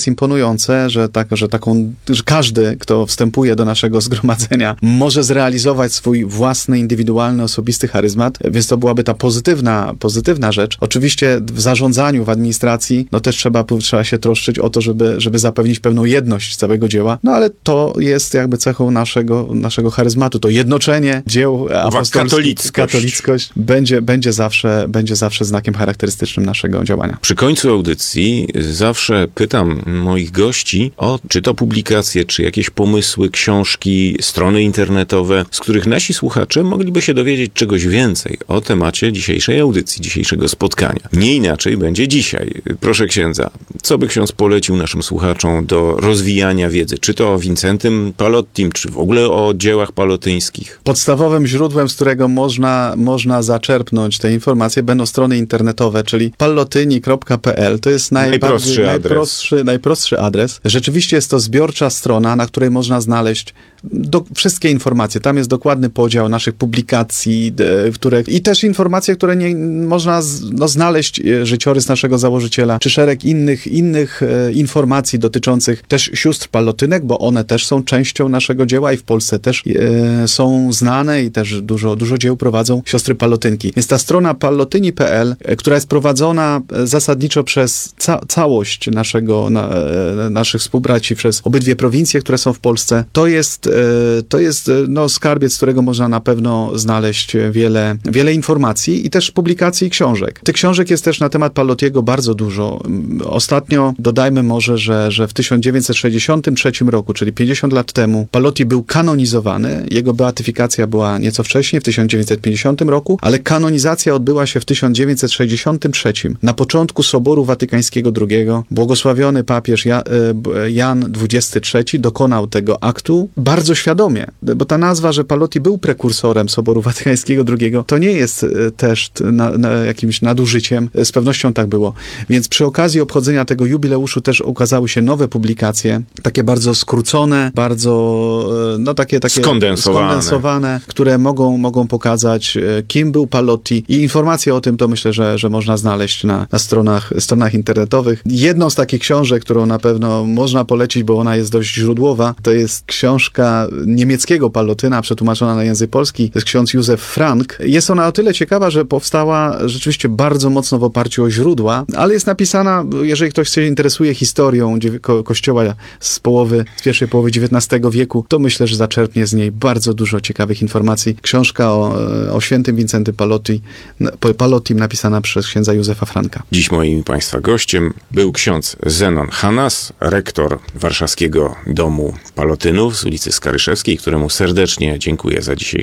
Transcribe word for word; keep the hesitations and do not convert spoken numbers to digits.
jest imponujące, że, tak, że, taką, że każdy, kto wstępuje do naszego zgromadzenia, może zrealizować swój własny, indywidualny, osobisty charyzmat, więc to byłaby ta pozytywna, pozytywna rzecz. Oczywiście w zarządzaniu, w administracji, no też trzeba, trzeba się troszczyć o to, żeby, żeby zapewnić pewną jedność całego dzieła, no ale to jest jakby cechą naszego, naszego charyzmatu, to jednoczenie dzieł apostolskich, katolickość, katolickość będzie, będzie, zawsze, będzie zawsze znakiem charakterystycznym naszego działania. Przy końcu audycji zawsze pytam moich gości o czy to publikacje, czy jakieś pomysły, książki, strony internetowe, z których nasi słuchacze mogliby się dowiedzieć czegoś więcej o temacie dzisiejszej audycji, dzisiejszego spotkania. Nie inaczej będzie dzisiaj. Proszę księdza, co by ksiądz polecił naszym słuchaczom do rozwijania wiedzy? Czy to o Wincentym Palottim, czy w ogóle o dziełach palotyńskich? Podstawowym źródłem, z którego można, można zaczerpnąć te informacje, będą strony internetowe, czyli pallotyni kropka p l. To jest najprostszy, najprostszy, najprostszy adres. Rzeczywiście jest to zbiorcza strona, na której można znaleźć do, wszystkie informacje. Tam jest dokładny podział naszych publikacji, de, które, i też informacje, które nie, można z, no, znaleźć, życiorys naszego założyciela, czy szereg innych, innych e, informacji dotyczących też sióstr pallotynek, bo one też są częścią naszego dzieła i w Polsce też e, są znane i też dużo, dużo dzieł prowadzą siostry pallotynki. Więc ta strona pallotyni kropka p l, e, która jest prowadzona zasadniczo przez ca całość naszego, na, e, naszych współbraci, przez obydwie prowincje, które są w Polsce, to jest, e, to jest no, skarbiec, z którego można na pewno znaleźć wiele, wiele informacji i też publikacji i książek. Tych książek jest też na temat Pallottiego bardzo dużo. Ostatnio dodajmy może, że, że w tysiąc dziewięćset sześćdziesiątym trzecim roku, czyli pięćdziesiąt lat temu, Pallotti był kanonizowany. Jego beatyfikacja była nieco wcześniej, w tysiąc dziewięćset pięćdziesiątym roku, ale kanonizacja odbyła się w tysiąc dziewięćset sześćdziesiątym trzecim. Na początku Soboru Watykańskiego drugiego błogosławiony papież ja, Jan dwudziesty trzeci dokonał tego aktu bardzo świadomie, bo ta nazwa, że Pallotti był prekursorem Soboru Watykańskiego drugiego, to nie jest też na, na jakimś nadużyciem. Z pewnością tak było. Więc przy okazji obchodzenia tego jubileuszu też ukazały się nowe publikacje, takie bardzo skrócone, bardzo no takie, takie skondensowane. skondensowane, które mogą, mogą pokazać, kim był Pallotti i informacje o tym to myślę, że, że można znaleźć na, na stronach, stronach internetowych. Jedną z takich książek, którą na pewno można polecić, bo ona jest dość źródłowa, to jest książka niemieckiego Pallotyna, przetłumaczona na język polski. To jest ksiądz Józef Frank. Jest ona o tyle ciekawa, że powstała rzeczywiście bardzo mocno w oparciu o źródła, ale jest napisana, jeżeli ktoś się interesuje historią ko kościoła z połowy, z pierwszej połowy dziewiętnastego wieku, to myślę, że zaczerpnie z niej bardzo dużo ciekawych informacji. Książka o, o świętym Wincentym Pallotti, Pallottim napisana przez księdza Józefa Franka. Dziś moim Państwa gościem był ksiądz Zenon Hanas, rektor Warszawskiego Domu Pallotynów z ulicy Skaryszewskiej, któremu serdecznie dziękuję za dzisiejszą